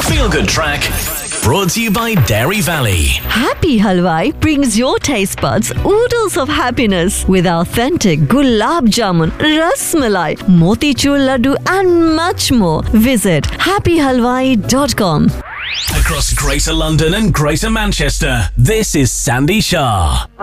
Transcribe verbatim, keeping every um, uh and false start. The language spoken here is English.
feel good track brought to you by Dairy Valley. Happy Halwai brings your taste buds oodles of happiness with authentic gulab jamun, ras malai, motichur laddu and much more. Visit happy halwai dot com. Across Greater London and Greater Manchester, this is Sandy Shah.